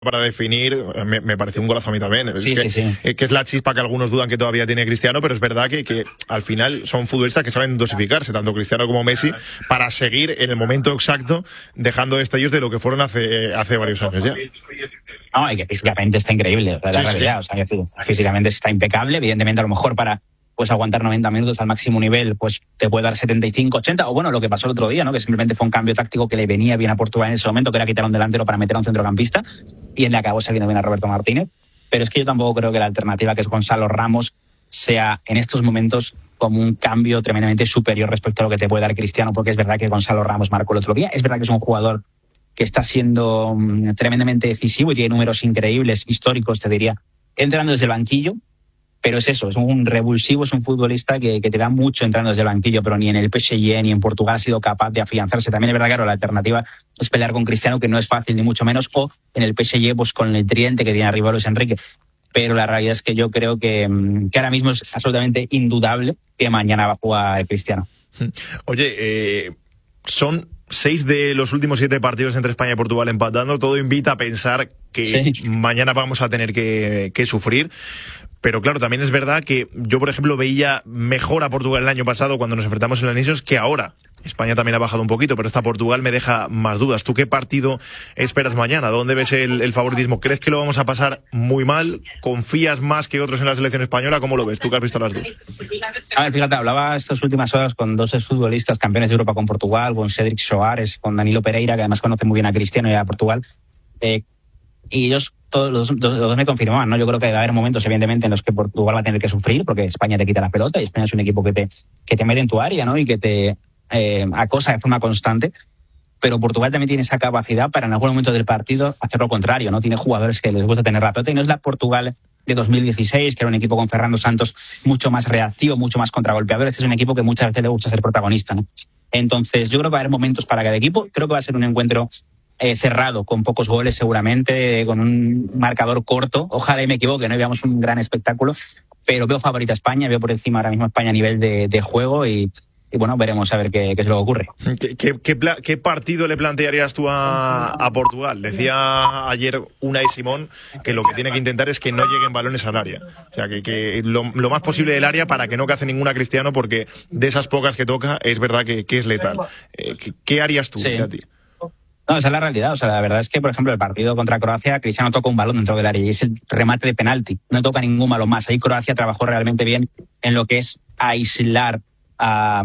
para definir, me pareció un golazo a mí también. Sí. Que es la chispa que algunos dudan que todavía tiene Cristiano, pero es verdad que al final son futbolistas que saben dosificarse, tanto Cristiano como Messi, para seguir en el momento exacto, dejando destellos de lo que fueron hace varios años ya. No, y que físicamente está increíble, la realidad. O sea, físicamente está impecable. Evidentemente, a lo mejor para aguantar 90 minutos al máximo nivel, pues te puede dar 75, 80, o bueno, lo que pasó el otro día, ¿no? Que simplemente fue un cambio táctico que le venía bien a Portugal en ese momento, que era quitar un delantero para meter a un centrocampista, y él le acabó saliendo bien a Roberto Martínez. Pero es que yo tampoco creo que la alternativa, que es Gonzalo Ramos, sea en estos momentos como un cambio tremendamente superior respecto a lo que te puede dar Cristiano, porque es verdad que Gonzalo Ramos marcó el otro día, es verdad que es un jugador que está siendo tremendamente decisivo y tiene números increíbles, históricos, te diría, entrando desde el banquillo. Pero es eso, es un revulsivo, es un futbolista que te da mucho entrando desde el banquillo, pero ni en el PSG ni en Portugal ha sido capaz de afianzarse. También es verdad que la alternativa es pelear con Cristiano, que no es fácil ni mucho menos, o en el PSG pues con el tridente que tiene arriba Luis Enrique. Pero la realidad es que yo creo que ahora mismo es absolutamente indudable que mañana va a jugar Cristiano. Oye, son 6 de los últimos 7 partidos entre España y Portugal empatando. Todo invita a pensar que mañana vamos a tener que sufrir. Pero claro, también es verdad que yo, por ejemplo, veía mejor a Portugal el año pasado cuando nos enfrentamos en los inicios que ahora. España también ha bajado un poquito, pero esta Portugal me deja más dudas. ¿Tú qué partido esperas mañana? ¿Dónde ves el favoritismo? ¿Crees que lo vamos a pasar muy mal? ¿Confías más que otros en la selección española? ¿Cómo lo ves? ¿Tú que has visto las dos? A ver, fíjate, hablaba estas últimas horas con 2 exfutbolistas campeones de Europa con Portugal, con Cédric Soares, con Danilo Pereira, que además conoce muy bien a Cristiano y a Portugal. Y ellos todos los dos me confirmaban, ¿no? Yo creo que va a haber momentos, evidentemente, en los que Portugal va a tener que sufrir, porque España te quita la pelota y España es un equipo que te mete en tu área, ¿no? Y que te acosa de forma constante. Pero Portugal también tiene esa capacidad para en algún momento del partido hacer lo contrario, ¿no? Tiene jugadores que les gusta tener la pelota y no es la Portugal de 2016, que era un equipo con Fernando Santos mucho más reactivo, mucho más contragolpeador. Este es un equipo que muchas veces le gusta ser protagonista, ¿no? Entonces, yo creo que va a haber momentos para cada equipo. Creo que va a ser un encuentro cerrado, con pocos goles seguramente, con un marcador corto. Ojalá me equivoque, no veamos un gran espectáculo, pero veo favorita a España, veo por encima ahora mismo a España a nivel de juego y bueno, veremos a ver qué es lo que ocurre. ¿Qué partido le plantearías tú a Portugal? Decía ayer Unai Simón que lo que tiene que intentar es que no lleguen balones al área. O sea, que lo más posible del área para que no cace ninguna Cristiano, porque de esas pocas que toca es verdad que es letal. ¿Qué harías tú, a ti? No, esa es la realidad. O sea, la verdad es que, por ejemplo, el partido contra Croacia, Cristiano toca un balón dentro del área y es el remate de penalti. No toca ningún balón más. Ahí Croacia trabajó realmente bien en lo que es aislar a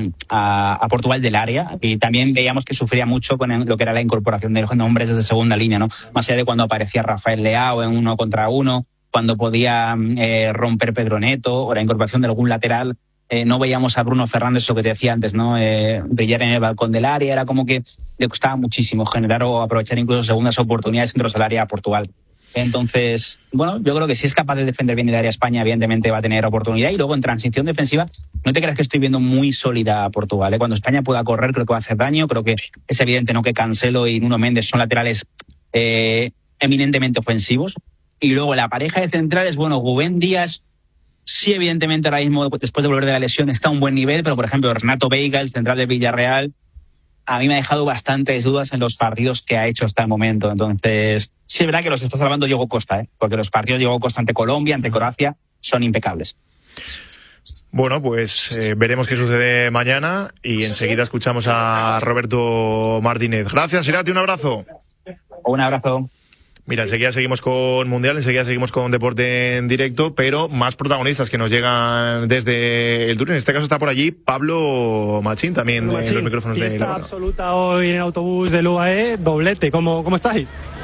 Portugal del área, y también veíamos que sufría mucho con lo que era la incorporación de hombres desde segunda línea, ¿no? Más allá de cuando aparecía Rafael Leao en 1 contra 1, cuando podía romper Pedro Neto, o la incorporación de algún lateral. No veíamos a Bruno Fernández, lo que te decía antes, ¿no? Brillar en el balcón del área. Era como que le costaba muchísimo generar o aprovechar incluso segundas oportunidades dentro del área a Portugal. Entonces, bueno, yo creo que si es capaz de defender bien el área España, evidentemente va a tener oportunidad. Y luego en transición defensiva, no te creas que estoy viendo muy sólida a Portugal, ¿eh? Cuando España pueda correr, creo que va a hacer daño. Creo que es evidente, ¿no?, que Cancelo y Nuno Méndez son laterales eminentemente ofensivos. Y luego la pareja de centrales, bueno, Rubén Díaz, sí, evidentemente ahora mismo, después de volver de la lesión, está a un buen nivel, pero por ejemplo Renato Veiga, el central de Villarreal, a mí me ha dejado bastantes dudas en los partidos que ha hecho hasta el momento. Entonces, sí es verdad que los está salvando Diego Costa, porque los partidos de Diego Costa ante Colombia, ante Croacia, son impecables. Bueno, pues veremos qué sucede mañana y enseguida escuchamos a Roberto Martínez. Gracias, Irati, un abrazo. Un abrazo. Mira, enseguida seguimos con Mundial, enseguida seguimos con Deporte en Directo, pero más protagonistas que nos llegan desde el Tour. En este caso está por allí Pablo Machín, también en los micrófonos de la absoluta hoy en el autobús del UAE, doblete. ¿Cómo estáis?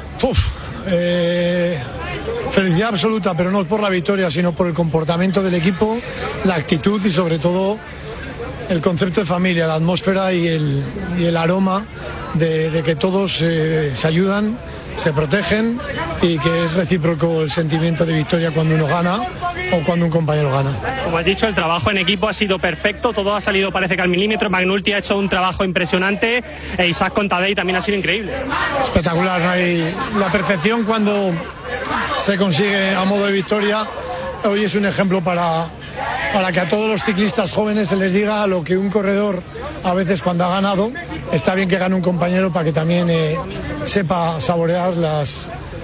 Felicidad absoluta, pero no por la victoria, sino por el comportamiento del equipo, la actitud y sobre todo el concepto de familia, la atmósfera y el aroma de que todos se ayudan, se protegen y que es recíproco el sentimiento de victoria cuando uno gana o cuando un compañero gana. Como has dicho, el trabajo en equipo ha sido perfecto, todo ha salido parece que al milímetro. McNulty ha hecho un trabajo impresionante e Isaac Contadei también ha sido increíble. Espectacular, no hay la perfección cuando se consigue a modo de victoria. Hoy es un ejemplo para que a todos los ciclistas jóvenes se les diga lo que un corredor a veces cuando ha ganado, está bien que gane un compañero para que también sepa saborear las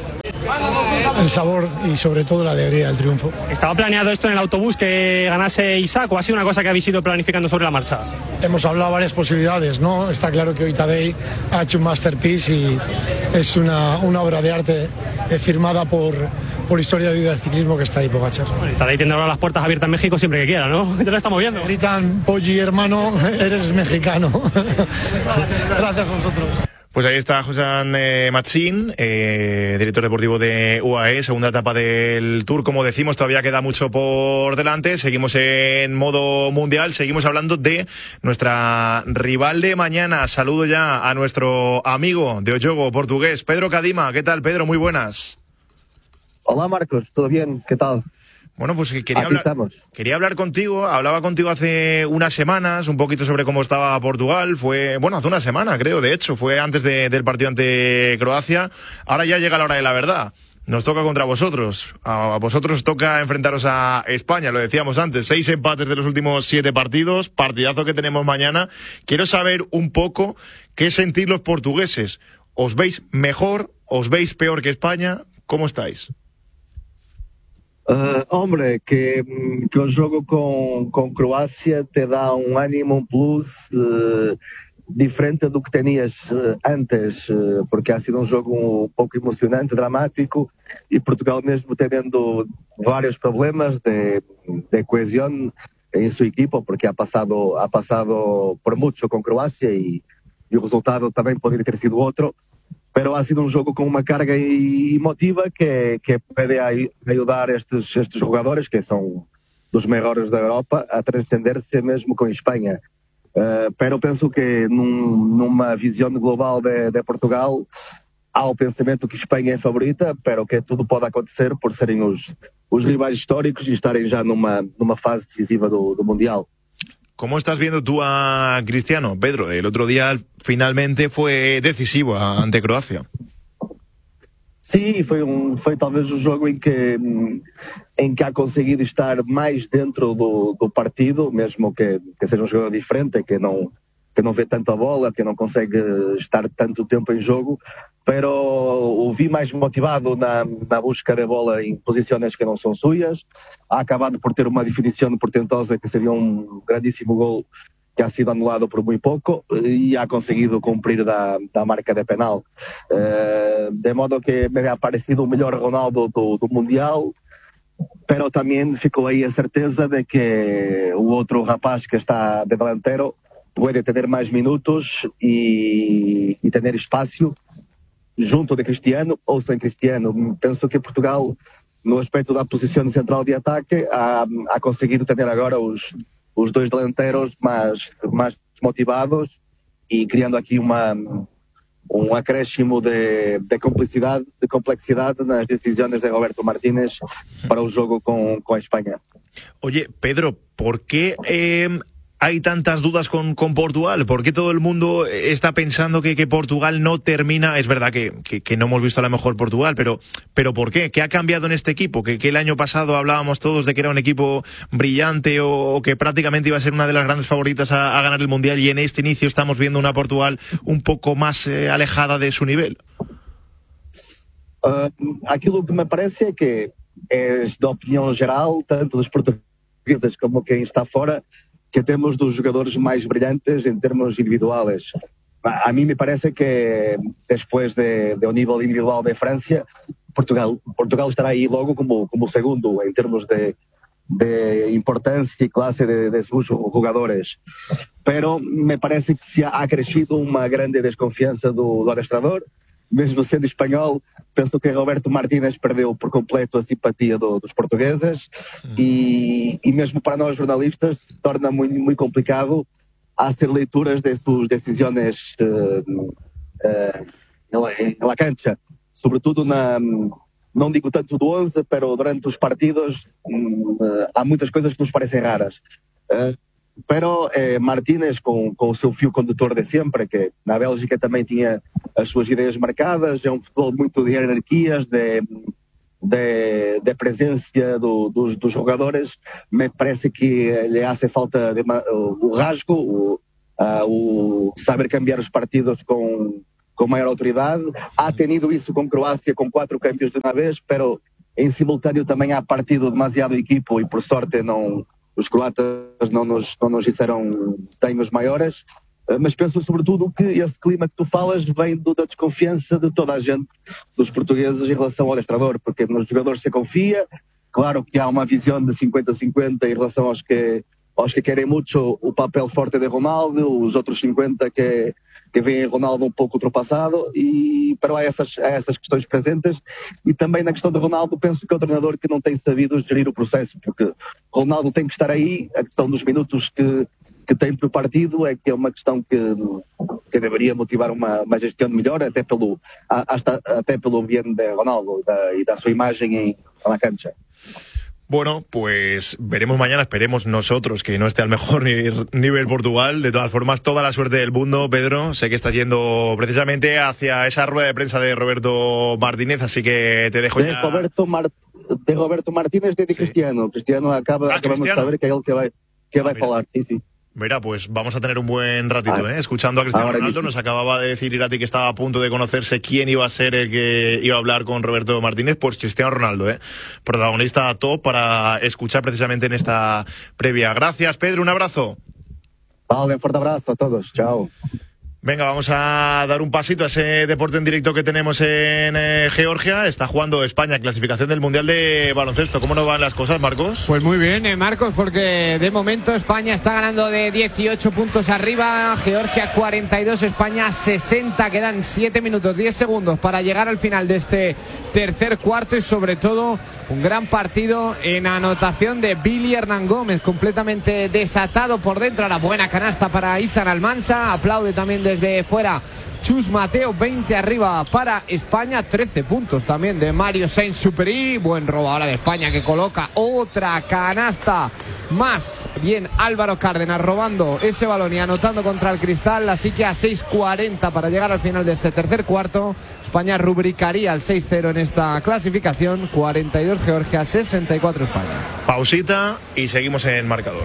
el sabor y sobre todo la alegría del triunfo. ¿Estaba planeado esto en el autobús que ganase Isaac o ha sido una cosa que habéis ido planificando sobre la marcha? Hemos hablado varias posibilidades, ¿no? Está claro que hoy Tadej ha hecho un masterpiece y es una obra de arte firmada por historia de vida del ciclismo que está ahí Pogačar. Bueno, Tadej tiene ahora las puertas abiertas en México siempre que quiera, ¿no? Ya lo estamos viendo. Gritan, Poggi, hermano, eres mexicano. Gracias a vosotros. Pues ahí está José Machín, director deportivo de UAE, segunda etapa del Tour. Como decimos, todavía queda mucho por delante. Seguimos en modo mundial, seguimos hablando de nuestra rival de mañana. Saludo ya a nuestro amigo de Oyogo, portugués, Pedro Cadima. ¿Qué tal, Pedro? Muy buenas. Hola, Marcos. ¿Todo bien? ¿Qué tal? Bueno, pues quería hablar contigo. Hablaba contigo hace unas semanas un poquito sobre cómo estaba Portugal. Fue, bueno, hace una semana, creo, de hecho. Fue antes del partido ante Croacia. Ahora ya llega la hora de la verdad. Nos toca contra vosotros. A vosotros toca enfrentaros a España, lo decíamos antes. 6 empates de los últimos 7 partidos. Partidazo que tenemos mañana. Quiero saber un poco qué sentís los portugueses. ¿Os veis mejor? ¿Os veis peor que España? ¿Cómo estáis? Hombre, que o jogo com Croácia te dá ânimo, plus diferente do que tenías antes, porque ha sido jogo pouco emocionante, dramático, e Portugal mesmo tendo vários problemas de cohesión em sua equipa, porque ha passado por mucho com Croácia e o resultado também poderia ter sido outro. Pero ha sido un jogo con una carga emotiva que puede ayudar a estos jugadores, que son los mejores de Europa, a trascenderse mesmo con España. Pero penso que numa visión global de Portugal, há o pensamento que Espanha é favorita, pero que tudo pode acontecer por serem os rivais históricos e estarem já numa fase decisiva do Mundial. ¿Cómo estás viendo tú a Cristiano, Pedro? El otro día finalmente fue decisivo ante Croacia. Sí, foi talvez o jogo em que ha conseguido estar mais dentro do partido, mesmo que seja um jogador diferente, que não vê tanta bola, que não consegue estar tanto tempo em jogo, pero o vi mais motivado na busca de bola em posições que não são suas. Ha acabado por ter uma definição portentosa que seria um grandíssimo gol que ha sido anulado por muy pouco e ha conseguido cumprir da marca de penal. De modo que me ha parecido o melhor Ronaldo do Mundial, pero também ficou aí a certeza de que o outro rapaz que está de delantero pode ter mais minutos e ter espaço junto de Cristiano ou sem Cristiano. Penso que Portugal, no aspecto da posição central de ataque, ha conseguido ter agora os dois delanteros mais motivados e criando aqui um acréscimo de complexidade nas decisões de Roberto Martínez para o jogo com a Espanha. Oye, Pedro, ¿por qué hay tantas dudas con Portugal? ¿Por qué todo el mundo está pensando que Portugal no termina? Es verdad que no hemos visto a la mejor Portugal, pero ¿por qué? ¿Qué ha cambiado en este equipo? Que el año pasado hablábamos todos de que era un equipo brillante o que prácticamente iba a ser una de las grandes favoritas a ganar el Mundial, y en este inicio estamos viendo una Portugal un poco más alejada de su nivel. Aquilo que me parece é que é da opinião geral, tanto dos portugueses como quem está fora, que temos dos jogadores mais brilhantes em termos individuais. A mim me parece que depois do nível individual da França, Portugal estará aí logo como segundo em termos de importância e classe de seus jogadores. Pero me parece que se ha crescido uma grande desconfiança do adestrador. Mesmo sendo espanhol, penso que Roberto Martínez perdeu por completo a simpatia dos portugueses e mesmo para nós jornalistas se torna muito complicado fazer leituras de suas decisões na cancha, sobretudo não digo tanto do 11, pero durante os partidos há muitas coisas que nos parecem raras. Pero Martínez, com o seu fio condutor de sempre, que na Bélgica também tinha as suas ideias marcadas, é um futebol muito de hierarquias, de presença dos jogadores. Me parece que lhe hace falta o rasgo, o saber cambiar os partidos com con mayor autoridad. Ha tenido eso con Croacia, con 4 cambios de una vez, pero en simultáneo también ha partido demasiado equipo y por suerte os croatas não nos hicieron daños maiores. Mas penso sobretudo que esse clima que tu falas vem da desconfiança de toda a gente, dos portugueses em relação ao adestrador, porque nos jogadores se confia. Claro que há uma visão de 50-50 em relação aos que querem muito o papel forte de Ronaldo, os outros 50 que veem Ronaldo um pouco ultrapassado, pero há essas questões presentes. E também na questão de Ronaldo, penso que é o treinador que não tem sabido gerir o processo, porque Ronaldo tem que estar aí, a questão dos minutos que tem para o partido é que é uma questão que deveria motivar uma gestão melhor, até pelo bien de Ronaldo y da su imagen en la cancha. Bueno, pues veremos mañana, esperemos nosotros que no esté al mejor nivel Portugal. De todas formas, toda la suerte del mundo, Pedro. Sé que estás yendo precisamente hacia esa rueda de prensa de Roberto Martínez, así que te dejo ya... De Roberto Martínez y de Cristiano. Cristiano acabamos de saber que é el que vai falar, sí. Mira, pues vamos a tener un buen ratito, escuchando a Cristiano Ronaldo. Nos acababa de decir Irati que estaba a punto de conocerse quién iba a ser el que iba a hablar con Roberto Martínez. Pues Cristiano Ronaldo, protagonista top para escuchar precisamente en esta previa. Gracias, Pedro, un abrazo. Vale, un fuerte abrazo a todos, chao. Venga, vamos a dar un pasito a ese deporte en directo que tenemos en Georgia. Está jugando España, clasificación del Mundial de Baloncesto. ¿Cómo nos van las cosas, Marcos? Pues muy bien, Marcos, porque de momento España está ganando de 18 puntos arriba. Georgia 42, España 60. Quedan 7 minutos, 10 segundos para llegar al final de este tercer cuarto y sobre todo un gran partido en anotación de Billy Hernán Gómez, completamente desatado por dentro. La buena canasta para Izan Almansa. Aplaude también desde fuera Chus Mateo. 20 arriba para España. 13 puntos también de Mario Sainz-Superi. Buen robo ahora de España, que coloca otra canasta más. Bien, Álvaro Cárdenas robando ese balón y anotando contra el cristal. Así que a 6:40 para llegar al final de este tercer cuarto. España rubricaría el 6-0 en esta clasificación. 42 Georgia, 64 España. Pausita y seguimos en marcador.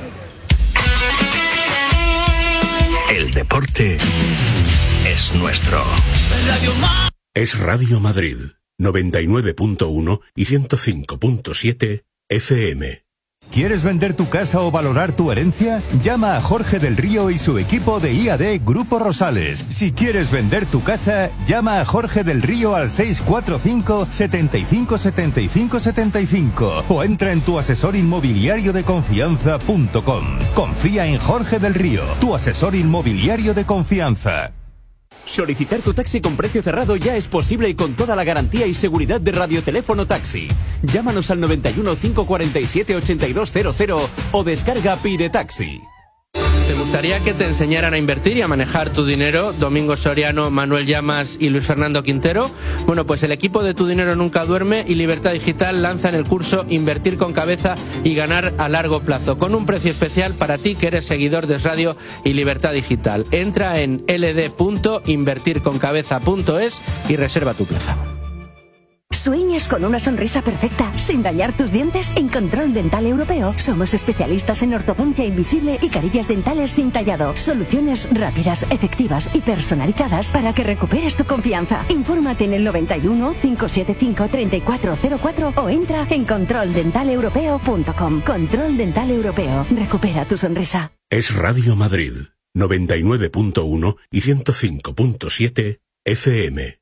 El deporte es nuestro. Es Radio Madrid, 99.1 y 105.7 FM. ¿Quieres vender tu casa o valorar tu herencia? Llama a Jorge del Río y su equipo de IAD Grupo Rosales. Si quieres vender tu casa, llama a Jorge del Río al 645 75 75 75 o entra en tuasesorinmobiliariodeconfianza.com. Confía en Jorge del Río, tu asesor inmobiliario de confianza. Solicitar tu taxi con precio cerrado ya es posible y con toda la garantía y seguridad de Radioteléfono Taxi. Llámanos al 91 547 8200 o descarga Pide Taxi. ¿Te gustaría que te enseñaran a invertir y a manejar tu dinero? Domingo Soriano, Manuel Llamas y Luis Fernando Quintero. Bueno, pues el equipo de Tu Dinero Nunca Duerme y Libertad Digital lanzan el curso Invertir con Cabeza y Ganar a Largo Plazo, con un precio especial para ti que eres seguidor de Radio y Libertad Digital. Entra en ld.invertirconcabeza.es y reserva tu plaza. ¿Sueñas con una sonrisa perfecta sin dañar tus dientes? En Control Dental Europeo somos especialistas en ortodoncia invisible y carillas dentales sin tallado. Soluciones rápidas, efectivas y personalizadas para que recuperes tu confianza. Infórmate en el 91 575 3404 o entra en controldentalepropeo.com. Control Dental Europeo. Recupera tu sonrisa. Es Radio Madrid, 99.1 y 105.7 FM.